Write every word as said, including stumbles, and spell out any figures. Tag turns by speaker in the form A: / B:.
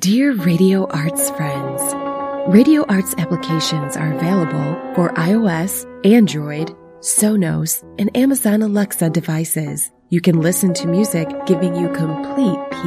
A: Dear Radio Arts friends, Radio Arts applications are available for iOS, Android, Sonos, and Amazon Alexa devices. You can listen to music giving you complete peace.